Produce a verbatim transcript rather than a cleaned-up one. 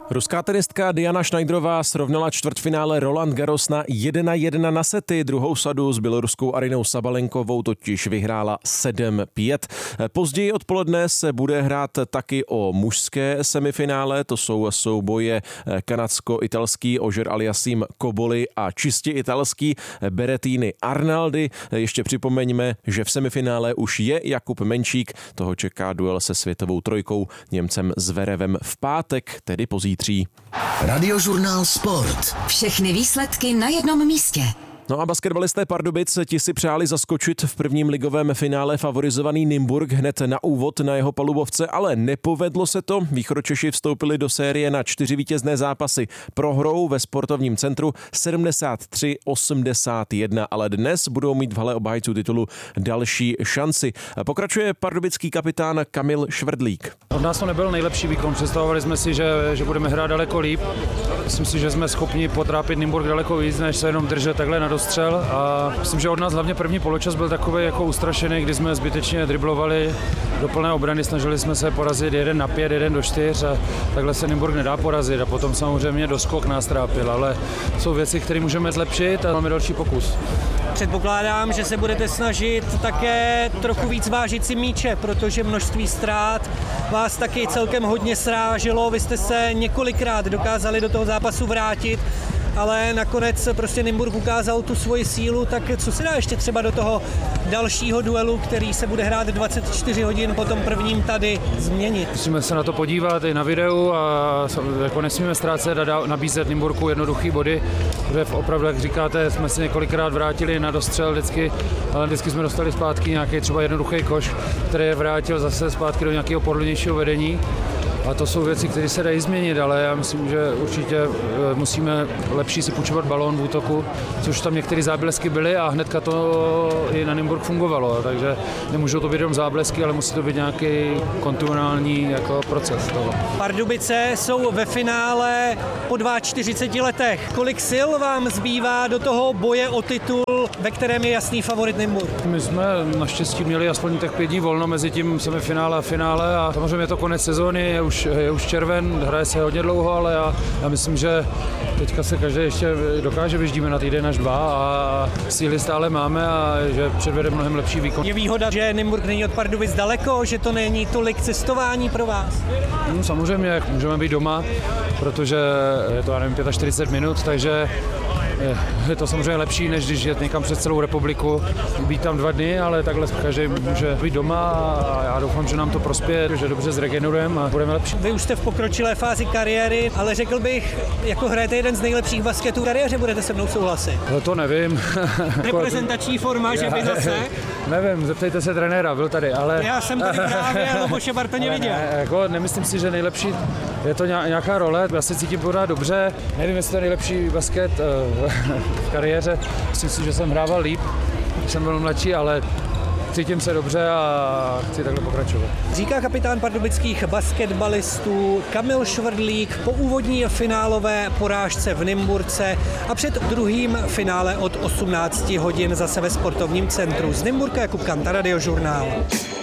Ruská tenistka Diana Schneiderová srovnala čtvrtfinále Roland Garros na jedna jedna na sety. Druhou sadu s běloruskou Arinou Sabalenkovou totiž vyhrála sedm pět. Později odpoledne se bude hrát taky o mužské semifinále. To jsou souboje kanadsko-italský Auger Aliassime Cobolli a čistě italský Berrettini Arnaldi. Ještě připomeňme, že v semifinále už je Jakub Menčík. Toho čeká duel se světovou trojkou Němcem Zverevem v pátek, tedy pozítří. Radiožurnál Sport. Všechny výsledky na jednom místě. No a basketbalisté Pardubic ti si přáli zaskočit v prvním ligovém finále favorizovaný Nymburk hned na úvod na jeho palubovce, ale nepovedlo se to. Východočeši vstoupili do série na čtyři vítězné zápasy prohrou ve sportovním centru sedmdesát tři osmdesát jedna, ale dnes budou mít v hale obhájců titulu další šanci. Pokračuje pardubický kapitán Kamil Švrdlík. Od nás to nebyl nejlepší výkon, představovali jsme si, že, že budeme hrát daleko líp. Myslím si, že jsme schopni potrápit Nymburk daleko víc, než se jenom držet takhle na dostřel, a myslím, že od nás hlavně první poločas byl takový jako ustrašený, kdy jsme zbytečně driblovali do plné obrany, snažili jsme se porazit jeden na pět, jeden do čtyř a takhle se Nymburk nedá porazit a potom samozřejmě doskok nás trápil, ale jsou věci, které můžeme zlepšit a máme další pokus. Předpokládám, že se budete snažit také trochu víc vážit si míče, protože množství ztrát vás taky celkem hodně sráželo. Vy jste se několikrát dokázali do toho zápasu vrátit, ale nakonec prostě Nymburk ukázal tu svoji sílu, tak co se dá ještě třeba do toho dalšího duelu, který se bude hrát dvacet čtyři hodin po tom prvním tady, změnit? Musíme se na to podívat i na videu a jako nesmíme ztrácet a nabízet Nymburku jednoduchý body, protože opravdu, jak říkáte, jsme se několikrát vrátili na dostřel vždycky, ale vždycky jsme dostali zpátky nějaký třeba jednoduchý koš, který je vrátil zase zpátky do nějakého pohodlnějšího vedení. A to jsou věci, které se dají změnit, ale já myslím, že určitě musíme lepší si půjčovat balón v útoku, což tam některé záblesky byly a hnedka to i na Nymburk fungovalo, takže nemůžou to být jenom záblesky, ale musí to být nějaký kontinuální jako proces toho. Pardubice jsou ve finále po čtyřiceti dvou letech. Kolik sil vám zbývá do toho boje o titul, ve kterém je jasný favorit Nymburk? My jsme naštěstí měli aspoň tak pět dní volno mezi tím semifinále a finále a samozřejmě je to konec sezóny, je už, je už červen, hraje se hodně dlouho, ale já, já myslím, že teďka se každý ještě dokáže, vyždíme na týden až dva a síly stále máme a že předvede mnohem lepší výkon. Je výhoda, že Nymburk není od Pardubic daleko, že to není tolik cestování pro vás? No, samozřejmě, můžeme být doma, protože je to, já nevím, čtyřicet pět minut, takže je to samozřejmě lepší, než když jet někam přes celou republiku, být tam dva dny, ale takhle každý může být doma a já doufám, že nám to prospěje, že dobře zregenerujeme a budeme lepší. Vy už jste v pokročilé fázi kariéry, ale řekl bych, jako hrajete jeden z nejlepších basketů v kariéře, budete se mnou souhlasit? No to nevím. Reprezentační forma, že by zase? Nevím, zeptejte se trenéra, byl tady, ale... Já jsem tady právě Luboše Bartoně viděl. Ne, jako nemyslím si, že nejlepší, je to nějaká role, já se cítím pořád dobře, nevím, jestli to je nejlepší basket v kariéře, myslím si, že jsem hrával líp, když jsem byl mladší, ale cítím se dobře a chci takhle pokračovat. Říká kapitán pardubických basketbalistů Kamil Švrdlík po úvodní finálové porážce v Nymburce a před druhým finále od osmnácti hodin zase ve sportovním centru. Z Nymburka Jakub Kanta, Radiožurnál.